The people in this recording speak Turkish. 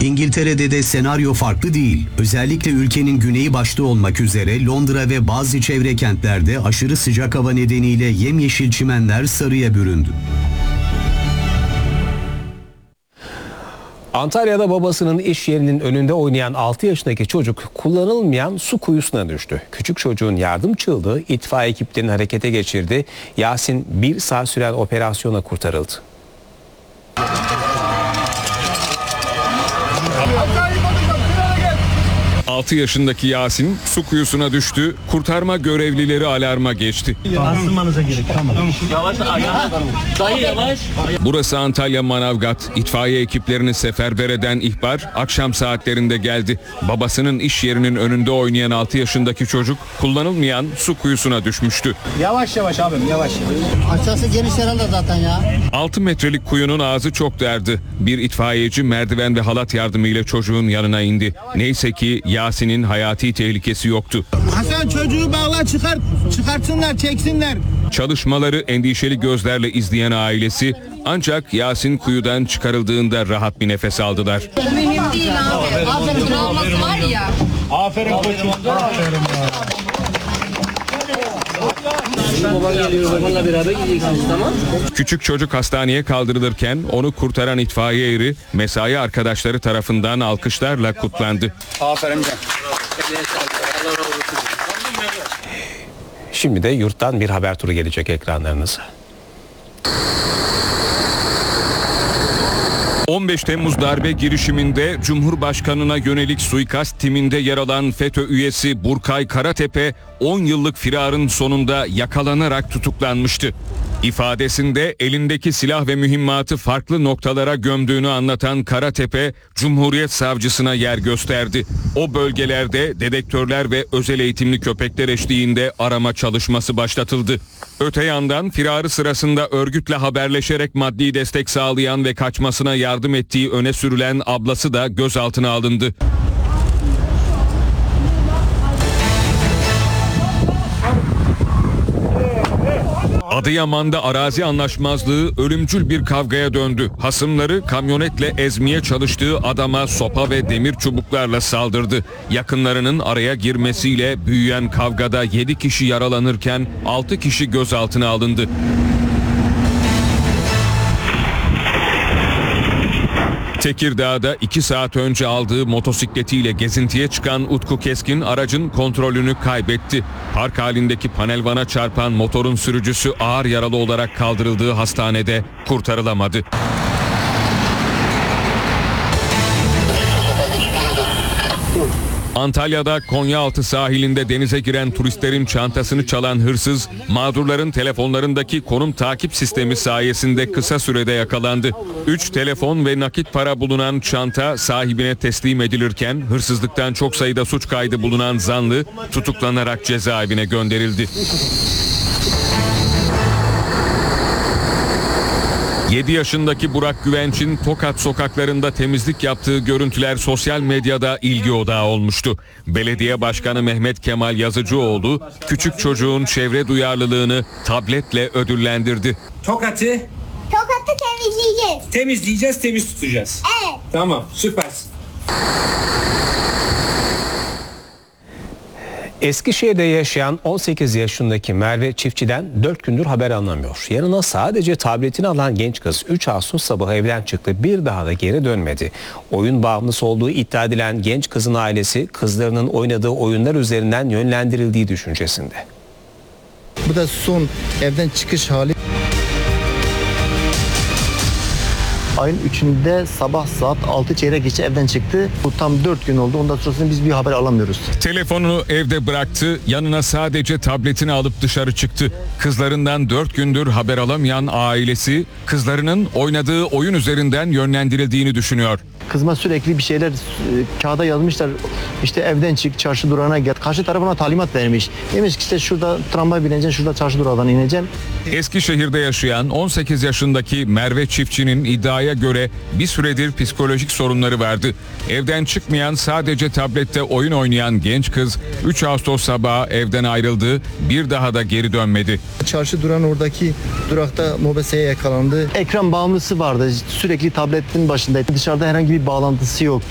İngiltere'de de senaryo farklı değil. Özellikle ülkenin güneyi başta olmak üzere Londra ve bazı çevre kentlerde aşırı sıcak hava nedeniyle yemyeşil çimenler sarıya büründü. Antalya'da babasının iş yerinin önünde oynayan 6 yaşındaki çocuk kullanılmayan su kuyusuna düştü. Küçük çocuğun yardım çığlığı itfaiye ekiplerini harekete geçirdi. Yasin 1 saat süren operasyona kurtarıldı. 6 yaşındaki Yasin su kuyusuna düştü. Kurtarma görevlileri alarma geçti. Asılmanıza gerek tamam. Yavaş dayı yavaş. Burası Antalya Manavgat. İtfaiye ekiplerini seferber eden ihbar akşam saatlerinde geldi. Babasının iş yerinin önünde oynayan 6 yaşındaki çocuk kullanılmayan su kuyusuna düşmüştü. Yavaş yavaş abim yavaş. Aşağısı geniş herhalde zaten ya. 6 metrelik kuyunun ağzı çok derdi. Bir itfaiyeci merdiven ve halat yardımıyla çocuğun yanına indi. Neyse ki Yasin'in hayati tehlikesi yoktu. Hasan çocuğu bağla çıkartsınlar çeksinler. Çalışmaları endişeli gözlerle izleyen ailesi ancak Yasin kuyudan çıkarıldığında rahat bir nefes aldılar. Mühim değil abi. Aferin travması var ya. Aferin koçum. Aferin ya. Baban geliyor, babanla beraber gideceksiniz, tamam? Küçük çocuk hastaneye kaldırılırken onu kurtaran itfaiye eri mesai arkadaşları tarafından alkışlarla kutlandı. Aferin. Şimdi de yurttan bir haber turu gelecek ekranlarınıza. 15 Temmuz darbe girişiminde Cumhurbaşkanı'na yönelik suikast timinde yer alan FETÖ üyesi Burkay Karatepe 10 yıllık firarın sonunda yakalanarak tutuklanmıştı. İfadesinde elindeki silah ve mühimmatı farklı noktalara gömdüğünü anlatan Karatepe, Cumhuriyet Savcısına yer gösterdi. O bölgelerde dedektörler ve özel eğitimli köpekler eşliğinde arama çalışması başlatıldı. Öte yandan firarı sırasında örgütle haberleşerek maddi destek sağlayan ve kaçmasına yardım ettiği öne sürülen ablası da gözaltına alındı. Adıyaman'da arazi anlaşmazlığı ölümcül bir kavgaya döndü. Hasımları kamyonetle ezmeye çalıştığı adama sopa ve demir çubuklarla saldırdı. Yakınlarının araya girmesiyle büyüyen kavgada 7 kişi yaralanırken 6 kişi gözaltına alındı. Tekirdağ'da 2 saat önce aldığı motosikletiyle gezintiye çıkan Utku Keskin aracın kontrolünü kaybetti. Park halindeki panelvana çarpan motorun sürücüsü ağır yaralı olarak kaldırıldığı hastanede kurtarılamadı. Antalya'da Konyaaltı sahilinde denize giren turistlerin çantasını çalan hırsız, mağdurların telefonlarındaki konum takip sistemi sayesinde kısa sürede yakalandı. 3 telefon ve nakit para bulunan çanta sahibine teslim edilirken hırsızlıktan çok sayıda suç kaydı bulunan zanlı tutuklanarak cezaevine gönderildi. 7 yaşındaki Burak Güvenç'in Tokat sokaklarında temizlik yaptığı görüntüler sosyal medyada ilgi odağı olmuştu. Belediye Başkanı Mehmet Kemal Yazıcıoğlu küçük çocuğun çevre duyarlılığını tabletle ödüllendirdi. Tokat'ı temizleyeceğiz, temiz tutacağız. Evet. Tamam, süpersin. Eskişehir'de yaşayan 18 yaşındaki Merve Çiftçi'den 4 gündür haber alınamıyor. Yanına sadece tabletini alan genç kız 3 Ağustos sabahı evden çıktı. Bir daha da geri dönmedi. Oyun bağımlısı olduğu iddia edilen genç kızın ailesi kızlarının oynadığı oyunlar üzerinden yönlendirildiği düşüncesinde. Bu da son evden çıkış hali. Ayın 3'ünde sabah saat 6 çeyrek geçe evden çıktı. Bu tam 4 gün oldu. Ondan sonrasında biz bir haber alamıyoruz. Telefonunu evde bıraktı, yanına sadece tabletini alıp dışarı çıktı. Kızlarından 4 gündür haber alamayan ailesi, kızlarının oynadığı oyun üzerinden yönlendirildiğini düşünüyor. Kızıma sürekli bir şeyler kağıda yazmışlar. İşte evden çık, çarşı durağına gel. Karşı tarafına talimat vermiş. Demiş ki işte şurada tramvay bineceksin, şurada çarşı durağından ineceksin. Eskişehir'de yaşayan 18 yaşındaki Merve Çiftçi'nin iddiaya göre bir süredir psikolojik sorunları vardı. Evden çıkmayan, sadece tablette oyun oynayan genç kız 3 Ağustos sabahı evden ayrıldı, bir daha da geri dönmedi. Çarşı duran oradaki durakta mobeseye yakalandı. Ekran bağımlısı vardı. Sürekli tabletin başındaydı. Dışarıda herhangi bir bağlantısı yoktu.